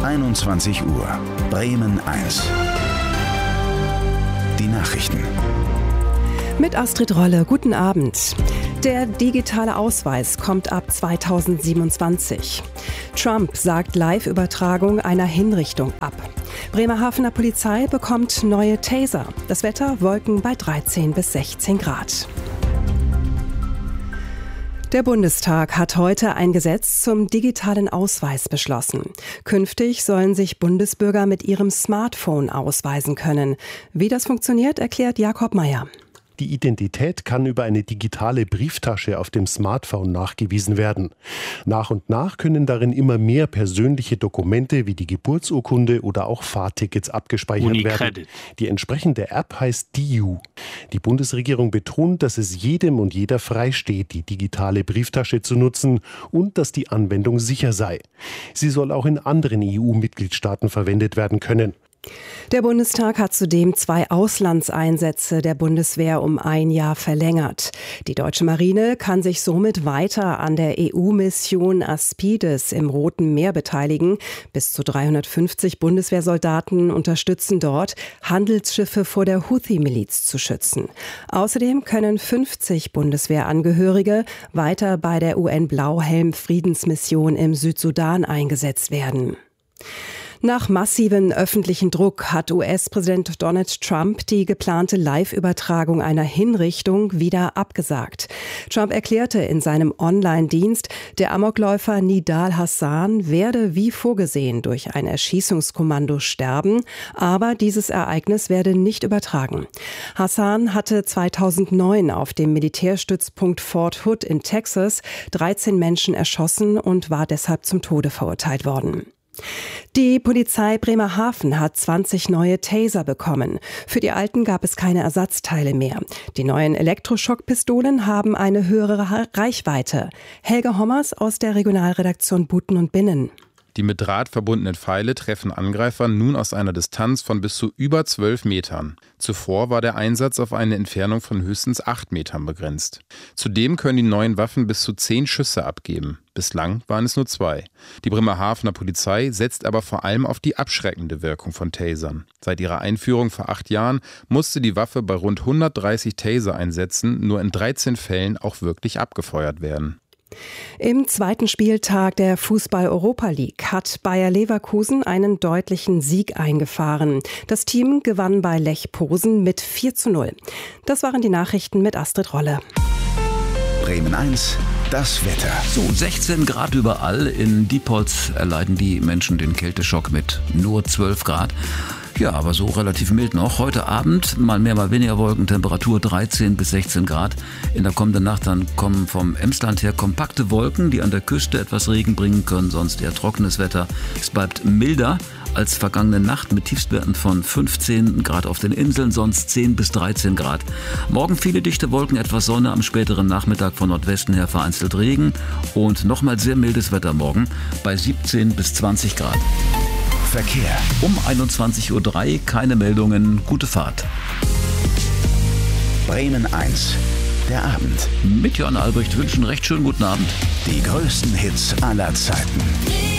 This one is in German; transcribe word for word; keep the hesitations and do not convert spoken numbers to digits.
einundzwanzig Uhr. Bremen eins. Die Nachrichten. Mit Astrid Rolle, guten Abend. Der digitale Ausweis kommt ab zweitausendsiebenundzwanzig. Trump sagt Live-Übertragung einer Hinrichtung ab. Bremerhavener Polizei bekommt neue Taser. Das Wetter, Wolken bei dreizehn bis sechzehn Grad. Der Bundestag hat heute ein Gesetz zum digitalen Ausweis beschlossen. Künftig sollen sich Bundesbürger mit ihrem Smartphone ausweisen können. Wie das funktioniert, erklärt Jakob Mayer. Die Identität kann über eine digitale Brieftasche auf dem Smartphone nachgewiesen werden. Nach und nach können darin immer mehr persönliche Dokumente wie die Geburtsurkunde oder auch Fahrtickets abgespeichert Unicredit. werden. Die entsprechende App heißt D I U. Die Bundesregierung betont, dass es jedem und jeder frei steht, die digitale Brieftasche zu nutzen und dass die Anwendung sicher sei. Sie soll auch in anderen E U-Mitgliedstaaten verwendet werden können. Der Bundestag hat zudem zwei Auslandseinsätze der Bundeswehr um ein Jahr verlängert. Die deutsche Marine kann sich somit weiter an der E U-Mission Aspides im Roten Meer beteiligen. Bis zu dreihundertfünfzig Bundeswehrsoldaten unterstützen dort, Handelsschiffe vor der Houthi-Miliz zu schützen. Außerdem können fünfzig Bundeswehrangehörige weiter bei der U N-Blauhelm-Friedensmission im Südsudan eingesetzt werden. Nach massivem öffentlichen Druck hat U S-Präsident Donald Trump die geplante Live-Übertragung einer Hinrichtung wieder abgesagt. Trump erklärte in seinem Online-Dienst, der Amokläufer Nidal Hassan werde wie vorgesehen durch ein Erschießungskommando sterben, aber dieses Ereignis werde nicht übertragen. Hassan hatte zweitausendneun auf dem Militärstützpunkt Fort Hood in Texas dreizehn Menschen erschossen und war deshalb zum Tode verurteilt worden. Die Polizei Bremerhaven hat zwanzig neue Taser bekommen. Für die alten gab es keine Ersatzteile mehr. Die neuen Elektroschockpistolen haben eine höhere Reichweite. Helge Hommers aus der Regionalredaktion Buten und Binnen. Die mit Draht verbundenen Pfeile treffen Angreifer nun aus einer Distanz von bis zu über zwölf Metern. Zuvor war der Einsatz auf eine Entfernung von höchstens acht Metern begrenzt. Zudem können die neuen Waffen bis zu zehn Schüsse abgeben. Bislang waren es nur zwei. Die Bremerhavener Polizei setzt aber vor allem auf die abschreckende Wirkung von Tasern. Seit ihrer Einführung vor acht Jahren musste die Waffe bei rund hundertdreißig Taser-Einsätzen nur in dreizehn Fällen auch wirklich abgefeuert werden. Im zweiten Spieltag der Fußball-Europa League hat Bayer Leverkusen einen deutlichen Sieg eingefahren. Das Team gewann bei Lech Posen mit vier zu null. Das waren die Nachrichten mit Astrid Rolle. Bremen eins, das Wetter. So, sechzehn Grad überall. In Diepholz erleiden die Menschen den Kälteschock mit nur zwölf Grad. Ja, aber so relativ mild noch. Heute Abend mal mehr, mal weniger Wolken, Temperatur dreizehn bis sechzehn Grad. In der kommenden Nacht dann kommen vom Emsland her kompakte Wolken, die an der Küste etwas Regen bringen können, sonst eher trockenes Wetter. Es bleibt milder als vergangene Nacht mit Tiefstwerten von fünfzehn Grad auf den Inseln, sonst zehn bis dreizehn Grad. Morgen viele dichte Wolken, etwas Sonne, am späteren Nachmittag von Nordwesten her vereinzelt Regen und nochmal sehr mildes Wetter morgen bei siebzehn bis zwanzig Grad. Verkehr. Um einundzwanzig Uhr drei keine Meldungen, gute Fahrt. Bremen eins, der Abend. Mit Jörn Albrecht wünschen recht schönen guten Abend. Die größten Hits aller Zeiten.